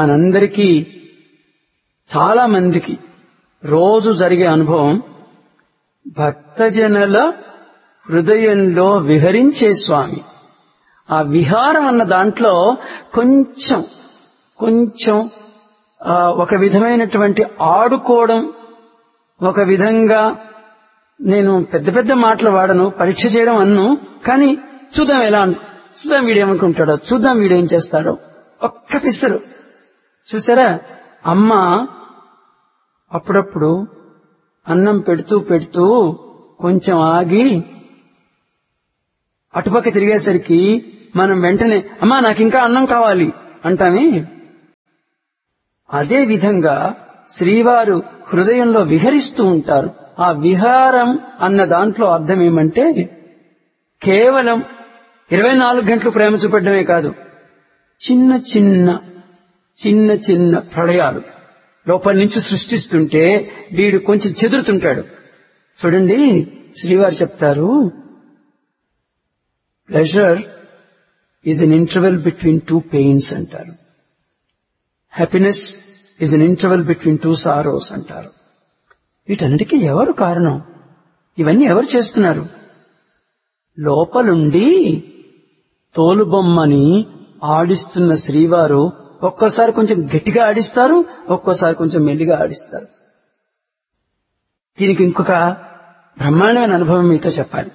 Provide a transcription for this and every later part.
మనందరికీ చాలా మందికి రోజు జరిగే అనుభవం, భక్తజనుల హృదయంలో విహరించే స్వామి. ఆ విహారం అన్న దాంట్లో కొంచెం ఒక విధమైనటువంటి ఆడుకోవడం, ఒక విధంగా నేను పెద్ద పెద్ద మాటలు వాడను, పరీక్ష చేయడం అన్ను, కానీ చూద్దాం వీడేమనుకుంటాడో, చూద్దాం వీడేం చేస్తాడో. ఒక్క పిసరు చూసారా, అమ్మ అప్పుడప్పుడు అన్నం పెడుతూ కొంచెం ఆగి అటుపక్క తిరిగేసరికి మనం వెంటనే అమ్మా నాకింకా అన్నం కావాలి అంటామే. అదే విధంగా శ్రీవారు హృదయంలో విహరిస్తూ ఉంటారు. ఆ విహారం అన్న దాంట్లో అర్థం ఏమంటే కేవలం 24 గంటలు ప్రేమ చూపడమే కాదు, చిన్న చిన్న ప్రళయాలు లోపల నుంచి సృష్టిస్తుంటే వీడు కొంచెం చెదురుతుంటాడు. చూడండి, శ్రీవారు చెప్తారు, pleasure is an interval between 2 pains అంటారు. Happiness is an interval between 2 sorrows అంటారు. వీటన్నిటికీ ఎవరు కారణం? ఇవన్నీ ఎవరు చేస్తున్నారు? లోపలుండి తోలుబొమ్మని ఆడిస్తున్న శ్రీవారు ఒక్కోసారి కొంచెం గట్టిగా ఆడిస్తారు, ఒక్కోసారి కొంచెం మెల్లిగా ఆడిస్తారు. దీనికి ఇంకొక బ్రహ్మాండమైన అనుభవం మీతో చెప్పాలి.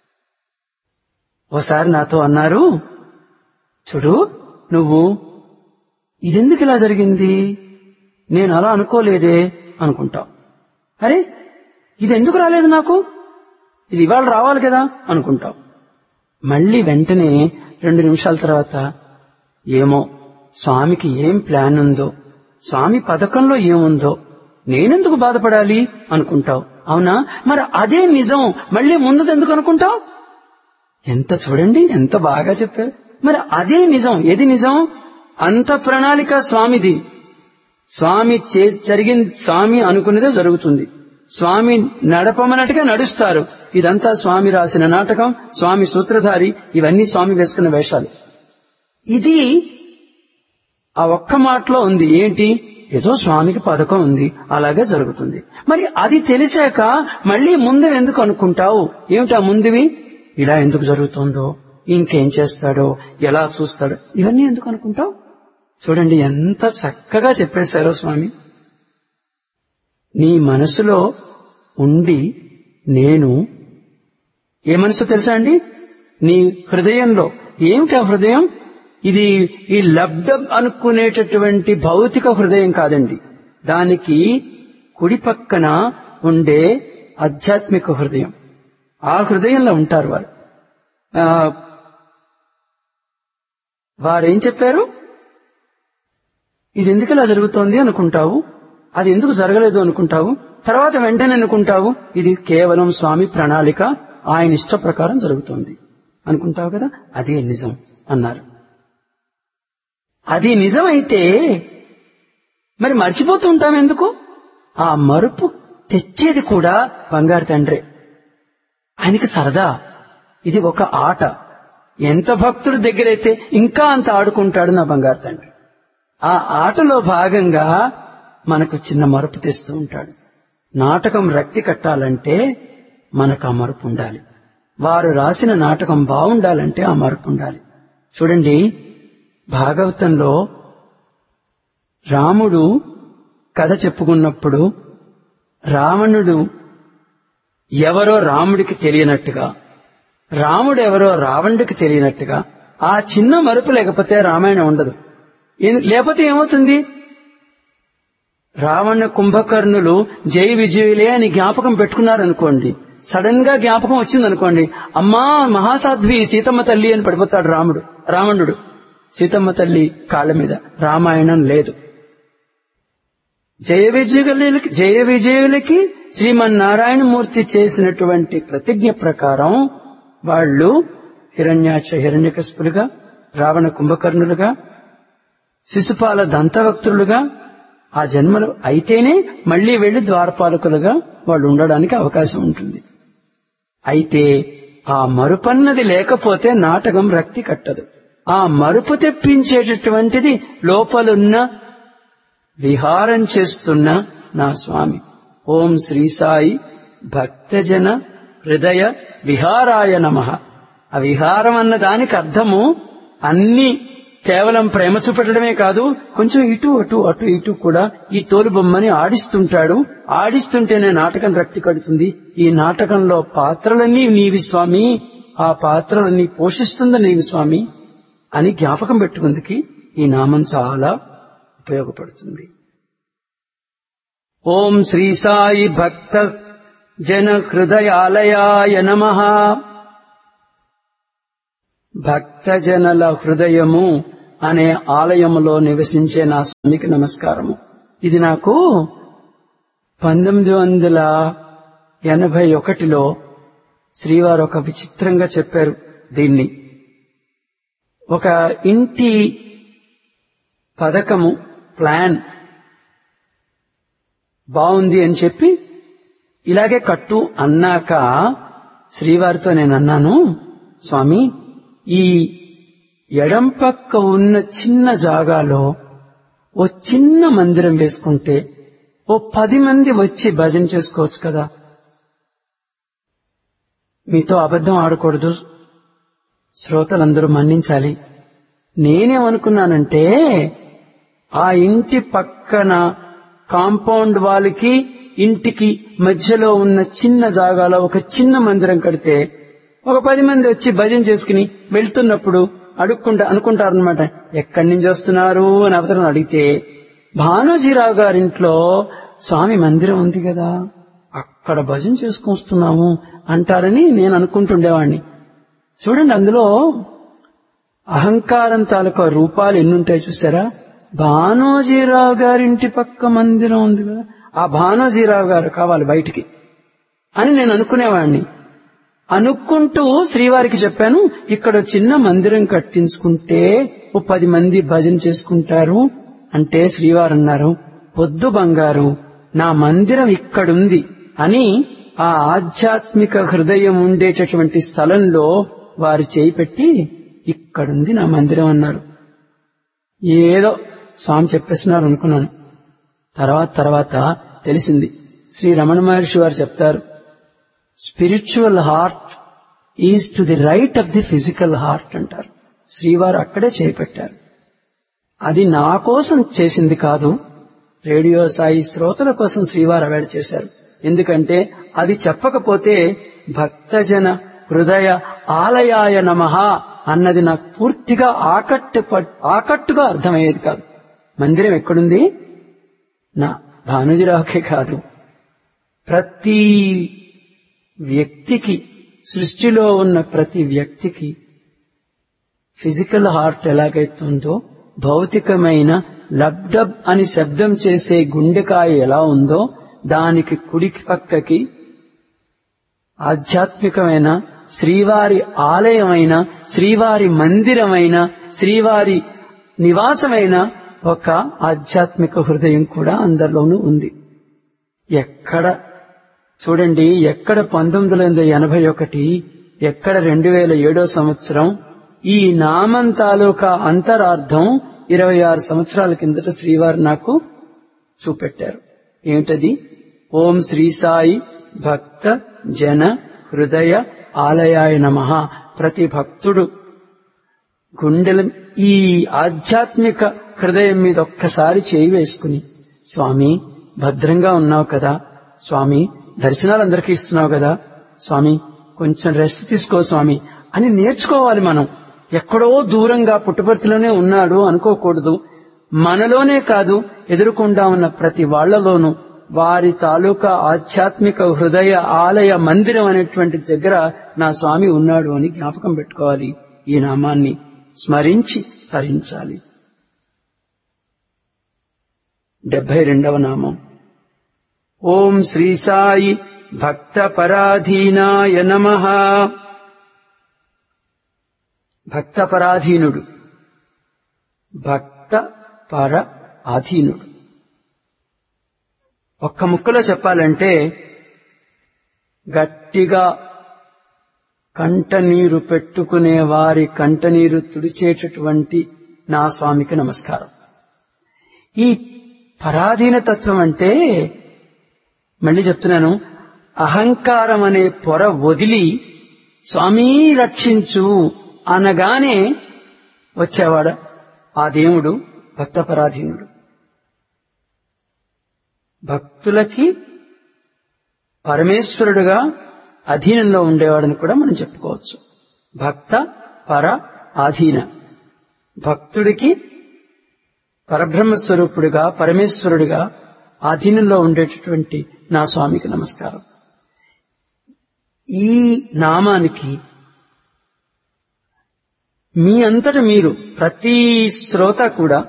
ఓసారి నాతో అన్నారు, చూడు నువ్వు ఇదెందుకు ఇలా జరిగింది, నేను అలా అనుకోలేదే అనుకుంటావు. అరే ఇదెందుకు రాలేదు నాకు, ఇది ఇవాళ రావాలి కదా అనుకుంటావు. మళ్ళీ వెంటనే 2 నిమిషాల తర్వాత ఏమో స్వామికి ఏం ప్లాన్ ఉందో, స్వామి పథకంలో ఏముందో, నేనెందుకు బాధపడాలి అనుకుంటావు. అవునా, మరి అదే నిజం, మళ్ళీ ముందుదెందుకు అనుకుంటావు? చూడండి ఎంత బాగా చెప్పారు. మరి అదే నిజం. ఏది నిజం? అంత ప్రణాళిక స్వామిది. స్వామి అనుకున్నదే జరుగుతుంది. స్వామి నడపమన్నట్టుగా నడుస్తారు. ఇదంతా స్వామి రాసిన నాటకం, స్వామి సూత్రధారి, ఇవన్నీ స్వామి వేసుకున్న వేషాలు. ఇది ఆ ఒక్క మాటలో ఉంది. ఏంటి? ఏదో స్వామికి పథకం ఉంది, అలాగే జరుగుతుంది. మరి అది తెలిసాక మళ్ళీ ముందు ఎందుకు అనుకుంటావు? ఏమిటా ముందువి? ఇలా ఎందుకు జరుగుతుందో, ఇంకేం చేస్తాడో, ఎలా చూస్తాడో, ఇవన్నీ ఎందుకు అనుకుంటావు? చూడండి ఎంత చక్కగా చెప్పేశారో స్వామి. నీ మనసులో ఉండి నేను ఏ మనసు తెలుసా అండి? నీ హృదయంలో. ఏమిటా హృదయం? ఇది ఈ లబ్ధం అనుకునేటటువంటి భౌతిక హృదయం కాదండి. దానికి కుడి పక్కన ఉండే ఆధ్యాత్మిక హృదయం. ఆ హృదయంలో ఉంటారు వారు. వారేం చెప్పారు? ఇది ఎందుకు ఇలా జరుగుతోంది అనుకుంటావు, అది ఎందుకు జరగలేదు అనుకుంటావు, తర్వాత వెంటనే అనుకుంటావు ఇది కేవలం స్వామి ప్రణాళిక, ఆయన ఇష్ట ప్రకారం జరుగుతోంది అనుకుంటావు కదా. అదే నిజం అన్నారు. అది నిజమైతే మరి మర్చిపోతూ ఉంటాం ఎందుకు? ఆ మరుపు తెచ్చేది కూడా బంగారు తండ్రే. ఆయనకి సరదా, ఇది ఒక ఆట. ఎంత భక్తుడి దగ్గరైతే ఇంకా అంత ఆడుకుంటాడు నా బంగారు తండ్రి. ఆ ఆటలో భాగంగా మనకు చిన్న మరుపు తెస్తూ ఉంటాడు. నాటకం రక్తి కట్టాలంటే మనకు ఆ మరుపు ఉండాలి. వారు రాసిన నాటకం బాగుండాలంటే ఆ మరుపు ఉండాలి. చూడండి, భాగవతంలో రాముడు కథ చెప్పుకున్నప్పుడు రావణుడు ఎవరో రాముడికి తెలియనట్టుగా, రాముడెవరో రావణుడికి తెలియనట్టుగా ఆ చిన్న మరుపు లేకపోతే రామాయణం ఉండదు. లేకపోతే ఏమవుతుంది? రావణ కుంభకర్ణులు జై విజయులే అని జ్ఞాపకం పెట్టుకున్నారనుకోండి, సడన్ గా జ్ఞాపకం వచ్చిందనుకోండి, అమ్మా మహాసాధ్వి సీతమ్మ తల్లి అని పడిపోతాడు రావణుడు. సీతమ్మ తల్లి కాళ్ల మీద. రామాయణం లేదు. జయ విజయులకి శ్రీమన్నారాయణమూర్తి చేసినటువంటి ప్రతిజ్ఞ ప్రకారం వాళ్ళు హిరణ్యాక్ష హిరణ్యకశిపులుగా, రావణ కుంభకర్ణులుగా, శిశుపాల దంతవక్తులుగా ఆ జన్మలు అయితేనే మళ్లీ వెళ్లి ద్వారపాలకులుగా వాళ్ళు ఉండడానికి అవకాశం ఉంటుంది. అయితే ఆ మరుపన్నది లేకపోతే నాటకం రక్తి కట్టదు. ఆ మరుపు తెప్పించేటటువంటిది లోపలున్న విహారం చేస్తున్న నా స్వామి. ఓం శ్రీ సాయి భక్తజన హృదయ విహారాయ నమః. ఆ విహారం అన్న దానికి అర్థము అన్ని కేవలం ప్రేమ చూపెట్టడమే కాదు, కొంచెం ఇటు అటు అటు ఇటు కూడా ఈ తోలు బొమ్మని ఆడిస్తుంటాడు. ఆడిస్తుంటేనే నాటకం రక్తి కడుతుంది. ఈ నాటకంలో పాత్రలన్నీ నీవి స్వామి, ఆ పాత్రలన్నీ పోషిస్తుంది నీవి స్వామి అని జ్ఞాపకం పెట్టుకుందుకి ఈ నామం చాలా ఉపయోగపడుతుంది. ఓం శ్రీ సాయి భక్త జన హృదయాలయాయ నమః. భక్తజనుల హృదయము అనే ఆలయములో నివసించే నా స్వామికి నమస్కారము. ఇది నాకు 1981లో శ్రీవారు ఒక విచిత్రంగా చెప్పారు. దీన్ని ఒక ఇంటి పథకము ప్లాన్ బాగుంది అని చెప్పి ఇలాగే కట్టు అన్నాక శ్రీవారితో నేను అన్నాను, స్వామి ఈ ఎడం పక్క ఉన్న చిన్న జాగాలో ఓ చిన్న మందిరం వేసుకుంటే ఓ 10 మంది వచ్చి భజన చేసుకోవచ్చు కదా. మీతో అబద్ధం ఆడకూడదు, శ్రోతలందరూ మన్నించాలి. నేనేమనుకున్నానంటే ఆ ఇంటి పక్కన కాంపౌండ్ వాళ్ళకి ఇంటికి మధ్యలో ఉన్న చిన్న జాగాలో ఒక చిన్న మందిరం కడితే ఒక 10 మంది వచ్చి భజన చేసుకుని వెళ్తున్నప్పుడు అనుకుంటారనమాట, ఎక్కడి నుంచి వస్తున్నారు అని అవతరం అడిగితే భానోజీరావు గారింట్లో స్వామి మందిరం ఉంది కదా, అక్కడ భజన చేసుకొస్తున్నాము అంటారని నేను అనుకుంటుండేవాణ్ణి. చూడండి, అందులో అహంకారం తాలూకా రూపాలు ఎన్నుంటాయి చూసారా. భానోజీరావు గారింటి పక్క మందిరం ఉంది కదా, ఆ భానోజీరావు గారు కావాలి బయటికి అని నేను అనుకునేవాణ్ణి. అనుకుంటూ శ్రీవారికి చెప్పాను, ఇక్కడ చిన్న మందిరం కట్టించుకుంటే ఓ 10 మంది భజన చేసుకుంటారు అంటే శ్రీవారు అన్నారు, వద్దు బంగారు, నా మందిరం ఇక్కడుంది అని ఆ ఆధ్యాత్మిక హృదయం ఉండేటటువంటి స్థలంలో వారు చేయి పెట్టి ఇక్కడుంది నా మందిరం అన్నారు. ఏదో స్వామి చెప్పేస్తున్నారు అనుకున్నాను. తర్వాత తెలిసింది. శ్రీ రమణ మహర్షి వారు చెప్తారు, spiritual heart is to the right of the physical heart అంటారు. శ్రీవారు అక్కడే చేపెట్టారు. అది నా కోసం చేసింది కాదు, రేడియో సాయి శ్రోతల కోసం శ్రీవారు అవేడ చేశారు. ఎందుకంటే అది చెప్పకపోతే భక్తజన హృదయ ఆలయాయ నమః అన్నది నాకు పూర్తిగా ఆకట్టుగా అర్థమయ్యేది కాదు. మందిరం ఎక్కడుంది? నా భానుజీరావుకే కాదు, ప్రతి వ్యక్తికి, సృష్టిలో ఉన్న ప్రతి వ్యక్తికి ఫిజికల్ హార్ట్ ఎలాగైతుందో, భౌతికమైన లబ్డబ్ అని శబ్దం చేసే గుండెకాయ ఎలా ఉందో, దానికి కుడికి పక్కకి ఆధ్యాత్మికమైన శ్రీవారి ఆలయమైన, శ్రీవారి మందిరమైన, శ్రీవారి నివాసమైన ఒక ఆధ్యాత్మిక హృదయం కూడా అందరిలోనూ ఉంది. ఎక్కడ చూడండి, ఎక్కడ 1981, ఎక్కడ 2007 సంవత్సరం, ఈ నామం తాలూకా అంతరార్థం 26 సంవత్సరాల కిందట శ్రీవారు నాకు చూపెట్టారు. ఏమిటది? ఓం శ్రీ సాయి భక్త జన హృదయ ఆలయాయ నమః. ప్రతి భక్తుడు గుండెల ఈ ఆధ్యాత్మిక హృదయం మీద ఒక్కసారి చేయి వేసుకుని, స్వామి భద్రంగా ఉన్నావు కదా, స్వామి దర్శనాలు అందరికీ ఇస్తున్నావు కదా, స్వామి కొంచెం రెస్ట్ తీసుకో స్వామి అని నేర్చుకోవాలి. మనం ఎక్కడో దూరంగా పుట్టపర్తిలోనే ఉన్నాడు అనుకోకూడదు. మనలోనే కాదు, ఎదురుకుండా ఉన్న ప్రతి వాళ్లలోనూ వారి తాలూకా ఆధ్యాత్మిక హృదయ ఆలయ మందిరం అనేటువంటి దగ్గర నా స్వామి ఉన్నాడు అని జ్ఞాపకం పెట్టుకోవాలి. ఈ నామాన్ని స్మరించి తరించాలి. 72వ నామం. ఓం శ్రీ సాయి భక్త పరాధీనాయ నమః. భక్త పరాధీనుడు, భక్త పర ఆధీనుడు. ఒక్క ముక్కలో చెప్పాలంటే, గట్టిగా కంటనీరు పెట్టుకునే వారి కంటనీరు తుడిచేటటువంటి నా స్వామికి నమస్కారం. ఈ పరాధీన తత్వం అంటే మళ్ళీ చెప్తున్నాను, అహంకారం అనే పొర వదిలి స్వామీ రక్షించు అనగానే వచ్చేవాడు ఆ దేవుడు భక్త పరాధీనుడు. భక్తులకి పరమేశ్వరుడుగా అధీనంలో ఉండేవాడని కూడా మనం చెప్పుకోవచ్చు. భక్త పర ఆధీన. భక్తుడికి పరబ్రహ్మ స్వరూపుడిగా పరమేశ్వరుడిగా ఆధీనంలో ఉండేటటువంటి నా స్వామికి నమస్కారం. ఈ నామానికి మీ అంతట మీరు ప్రతి శ్రోత కూడా,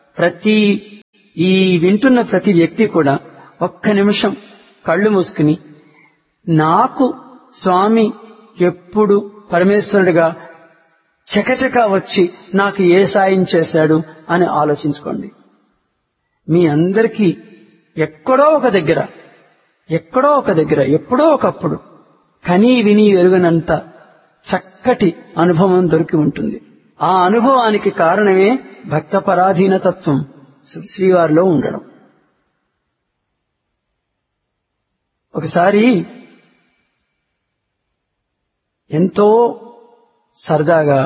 ఈ వింటున్న ప్రతి వ్యక్తి కూడా ఒక్క నిమిషం కళ్ళు మూసుకుని నాకు స్వామి ఎప్పుడు పరమేశ్వరుడిగా చకచకా వచ్చి నాకు ఏ సాయం చేశాడు అని ఆలోచించుకోండి. మీ అందరికీ ఎక్కడో ఒక దగ్గర ఎప్పుడో ఒకప్పుడు కనీ విని ఎరుగనంత చక్కటి అనుభవం దొరికి ఉంటుంది. ఆ అనుభవానికి కారణమే భక్త పరాధీన తత్వం శ్రీవారిలో ఉండడం. ఒకసారి ఎంతో సరదాగా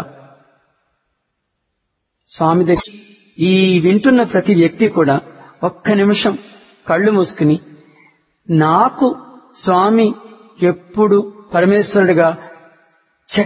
స్వామి దగ్గర ఈ వింటున్న ప్రతి వ్యక్తి కూడా ఒక్క నిమిషం కళ్ళు మూసుకుని నాకు స్వామి ఎప్పుడు పరమేశ్వరుడిగా